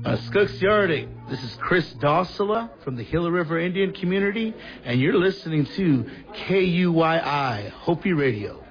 Skooks Yardic. This is Chris Dossala from the Gila River Indian community, and you're listening to KUYI Hopi Radio.